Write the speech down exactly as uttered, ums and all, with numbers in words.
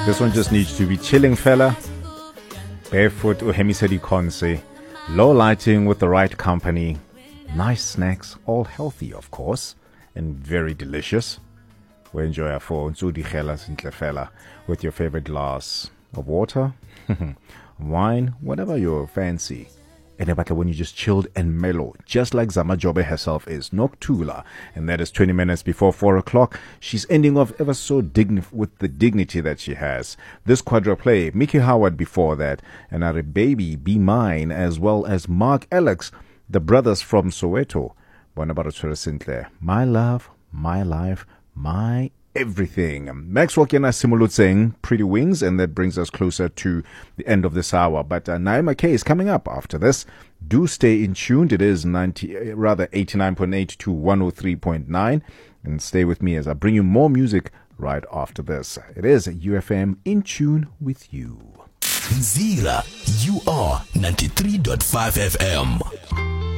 This one just needs to be chilling, fella. Barefoot or Hemisedi Konse. Low lighting with the right company. Nice snacks, all healthy, of course, and very delicious. We enjoy our phone, fella, with your favorite glass of water, wine, whatever you fancy. And about when you just chilled and mellow, just like Zama Jobe herself is, Noctula. And that is twenty minutes before four o'clock. She's ending off ever so dignif- with the dignity that she has. This quadruplay, Mickey Howard before that, and our baby, Be Mine, as well as Mark Alex, the brothers from Soweto. Bonabarutura Sinclair, My Love, My Life, My Everything. Max Wakiana Simulutseng, Pretty Wings, and that brings us closer to the end of this hour. But uh, Naima K is coming up after this. Do stay in tuned. It is ninety, rather eighty-nine point eight to one oh three point nine. And stay with me as I bring you more music right after this. It is U F M in tune with you. Nzira, you are ninety-three point five F M.